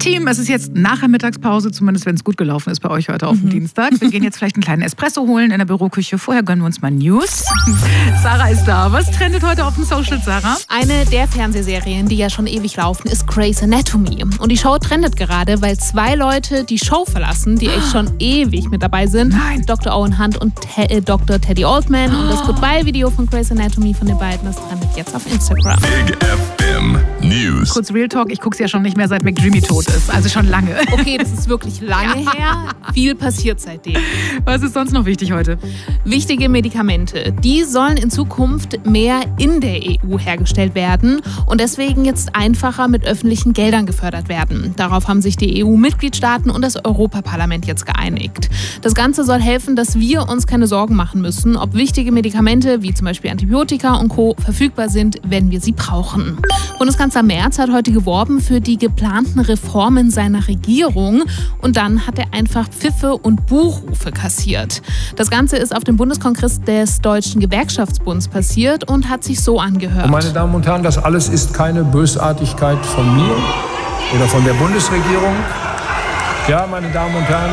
Team, es ist jetzt nachher Mittagspause, zumindest wenn es gut gelaufen ist bei euch heute auf dem Dienstag. Wir gehen jetzt vielleicht einen kleinen Espresso holen in der Büroküche. Vorher gönnen wir uns mal News. Sarah ist da. Was trendet heute auf dem Social, Sarah? Eine der Fernsehserien, die ja schon ewig laufen, ist Grey's Anatomy. Und die Show trendet gerade, weil 2 Leute die Show verlassen, die echt schon ewig mit dabei sind. Nein. Dr. Owen Hunt und Dr. Teddy Oldman. Und das Goodbye-Video von Grey's Anatomy von den beiden, das trendet jetzt auf Instagram. Big FM News. Kurz Real Talk, ich gucke sie ja schon nicht mehr, seit McDreamy tot ist. Also schon lange. Okay, das ist wirklich lange her. Viel passiert seitdem. Was ist sonst noch wichtig heute? Wichtige Medikamente, die sollen in Zukunft mehr in der EU hergestellt werden und deswegen jetzt einfacher mit öffentlichen Geldern gefördert werden. Darauf haben sich die EU-Mitgliedstaaten und das Europaparlament jetzt geeinigt. Das Ganze soll helfen, dass wir uns keine Sorgen machen müssen, ob wichtige Medikamente wie zum Beispiel Antibiotika und Co. verfügbar sind, wenn wir sie brauchen. Bundeskanzler Merz hat heute geworben für die geplanten Reformen seiner Regierung und dann hat er einfach Pfiffe und Buhrufe kassiert. Das Ganze ist auf dem Bundeskongress des Deutschen Gewerkschaftsbunds passiert und hat sich so angehört. Und meine Damen und Herren, das alles ist keine Bösartigkeit von mir oder von der Bundesregierung. Ja, meine Damen und Herren.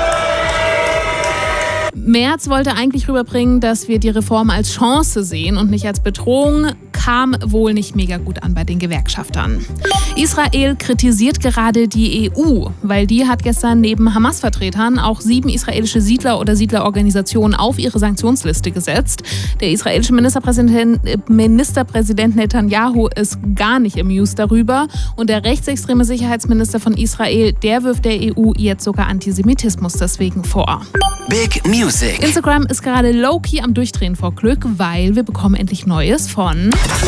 Merz wollte eigentlich rüberbringen, dass wir die Reform als Chance sehen und nicht als Bedrohung. Kam wohl nicht mega gut an bei den Gewerkschaftern. Israel kritisiert gerade die EU, weil die hat gestern neben Hamas-Vertretern auch 7 israelische Siedler oder Siedlerorganisationen auf ihre Sanktionsliste gesetzt. Der israelische Ministerpräsident Netanyahu ist gar nicht amused darüber. Und der rechtsextreme Sicherheitsminister von Israel, der wirft der EU jetzt sogar Antisemitismus deswegen vor. Big Music. Instagram ist gerade low-key am Durchdrehen vor Glück, weil wir bekommen endlich Neues von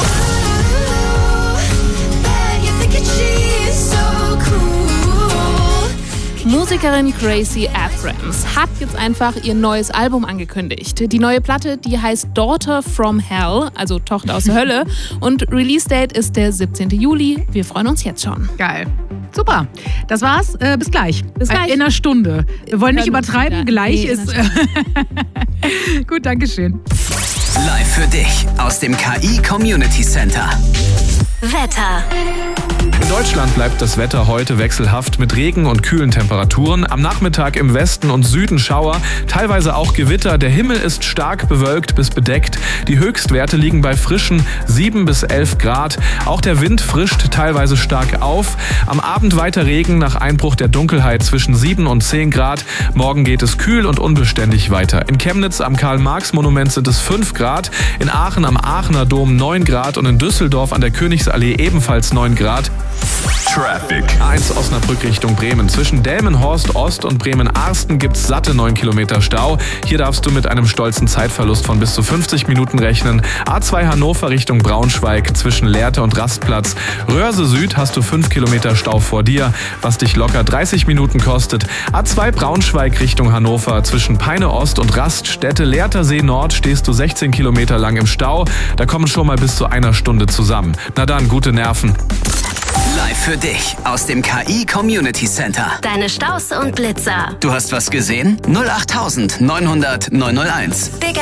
Musikerin Gracie Abrams hat jetzt einfach ihr neues Album angekündigt. Die neue Platte, die heißt Daughter from Hell, also Tochter aus der Hölle. Und Release-Date ist der 17. Juli. Wir freuen uns jetzt schon. Geil. Super. Das war's. Bis gleich. Bis gleich. In einer Stunde. Wir wollen nicht übertreiben. Ja, Gleich nee, ist... Gut, Dankeschön. Live für dich aus dem KI Community Center. Wetter. In Deutschland bleibt das Wetter heute wechselhaft mit Regen und kühlen Temperaturen. Am Nachmittag im Westen und Süden Schauer, teilweise auch Gewitter. Der Himmel ist stark bewölkt bis bedeckt. Die Höchstwerte liegen bei frischen 7 bis 11 Grad. Auch der Wind frischt teilweise stark auf. Am Abend weiter Regen nach Einbruch der Dunkelheit zwischen 7 und 10 Grad. Morgen geht es kühl und unbeständig weiter. In Chemnitz am Karl-Marx-Monument sind es 5 Grad. In Aachen am Aachener Dom 9 Grad und in Düsseldorf an der Königsallee ebenfalls 9 Grad. Traffic. A1 Osnabrück Richtung Bremen. Zwischen Delmenhorst Ost und Bremen-Arsten gibt's satte 9 Kilometer Stau. Hier darfst du mit einem stolzen Zeitverlust von bis zu 50 Minuten rechnen. A2 Hannover Richtung Braunschweig zwischen Lehrte und Rastplatz. Röhrse Süd hast du 5 Kilometer Stau vor dir, was dich locker 30 Minuten kostet. A2 Braunschweig Richtung Hannover zwischen Peine Ost und Raststätte Lehrter See Nord stehst du 16 Kilometer lang im Stau. Da kommen schon mal bis zu einer Stunde zusammen. Na dann, gute Nerven. Live für dich aus dem KI Community Center. Deine Staus und Blitzer. Du hast was gesehen? 08900 901. Big